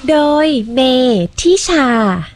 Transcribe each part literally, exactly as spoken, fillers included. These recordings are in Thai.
โดยเมทิชา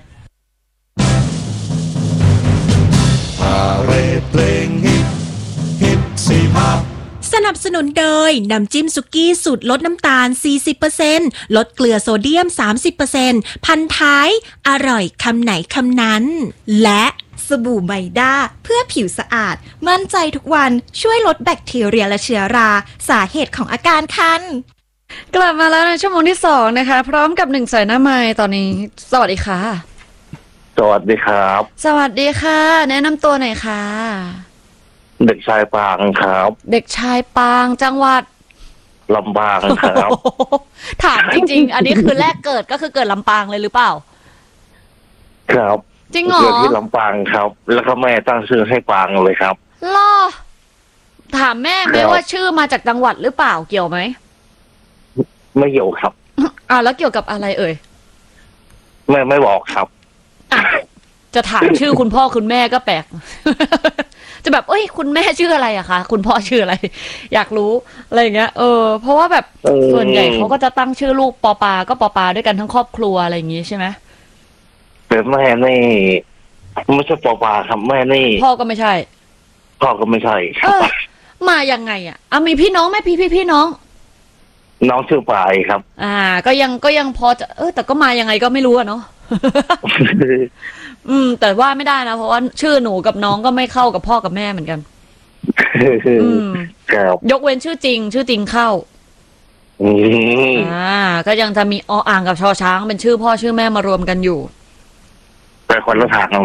พาเรดเพลงฮิตฮิตสี่ภาคสนับสนุนโดยน้ำจิ้มสุกี้สูตรลดน้ำตาล สี่สิบเปอร์เซ็นต์ ลดเกลือโซเดียม สามสิบเปอร์เซ็นต์ พันท้ายอร่อยคำไหนคำนั้นและสบู่ไมด้าเพื่อผิวสะอาดมั่นใจทุกวันช่วยลดแบคทีเรียและเชื้อราสาเหตุของอาการคันกลับมาแล้วในชั่วโมงที่สองนะคะพร้อมกับหนึ่งสายหน้าไมค์ตอนนี้สวัสดีค่ะสวัสดีครับสวัสดีค่ะแนะนำตัวหน่อยค่ะเด็กชายปางครับเด็กชายปางจังหวัดลำปางครับถามจริงๆอันนี้คือแรกเกิดก็คือเกิดลำปางเลยหรือเปล่าครับจริงเหรอเกิดที่ลำปางครับ แล้วก็แม่ตั้งชื่อให้ปางเลยครับล่อถามแม่ไหมว่าชื่อมาจากจังหวัดหรือเปล่าเกี่ยวไหมไม่เกี่ยวครับอ่าแล้วเกี่ยวกับอะไรเอ่ยแม่ไม่บอกครับจะถามชื่อคุณพ่อคุณแม่ก็แปลก จะแบบเอ้ยคุณแม่ชื่ออะไรอะคะคุณพ่อชื่ออะไรอยากรู้อะไรอย่างเงี้ยเออเพราะว่าแบบส่วนใหญ่เขาก็จะตั้งชื่อลูกปอปาก็ปอปาด้วยกันทั้งครอบครัวอะไรอย่างงี้ใช่ไหมแต่แม่นี่ไม่ใช่ปอปาครับแม่นี่พ่อก็ไม่ใช่พ่อก็ไม่ใช่ครับมายังไงอะอ่ะมีพี่น้องไหมพี่พี่พี่น้องน้องชื่อปายครับอ่าก็ยังก็ยังพอจะเออแต่ก็มายังไงก็ไม่รู้อะเนาะ อืมแต่ว่าไม่ได้นะเพราะว่าชื่อหนูกับน้องก็ไม่เข้ากับพ่อกับแม่เหมือนกันอืมครับยกเว้นชื่อจริงชื่อจริงเข้าอืมอ่าก็ยังจะมีออ่างกับชอช้างเป็นชื่อพ่อชื่อแม่มารวมกันอยู่แต่คนละทาง